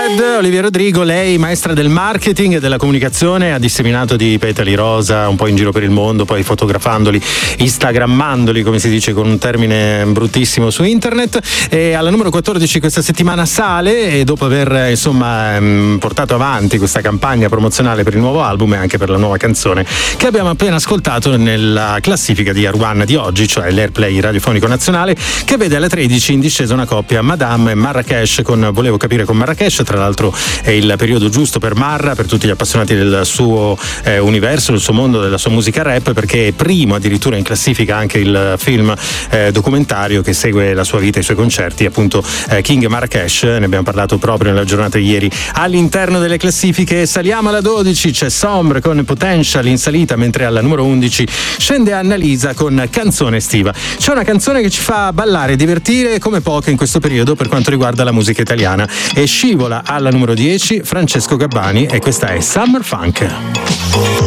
Red, Olivia Rodrigo, lei maestra del marketing e della comunicazione, ha disseminato di petali rosa un po' in giro per il mondo, poi fotografandoli, instagrammandoli, come si dice con un termine bruttissimo su internet, e alla numero 14 questa settimana sale, e dopo aver portato avanti questa campagna promozionale per il nuovo album e anche per la nuova canzone che abbiamo appena ascoltato nella classifica di R1 di oggi, cioè l'Airplay radiofonico nazionale, che vede alle 13 in discesa una coppia, Madame e Marrakesh, con Volevo capire con Marrakesh. Tra l'altro è il periodo giusto per Marra, per tutti gli appassionati del suo universo, del suo mondo, della sua musica rap, perché è primo addirittura in classifica anche il film documentario che segue la sua vita e i suoi concerti, appunto King Marrakesh. Ne abbiamo parlato proprio nella giornata di ieri all'interno delle classifiche. Saliamo alla 12, c'è Sombre con Potential in salita, mentre alla numero 11 scende Annalisa con Canzone estiva. C'è una canzone che ci fa ballare e divertire come poche in questo periodo per quanto riguarda la musica italiana, e scivola alla numero 10 Francesco Gabbani, e questa è Summer Funk.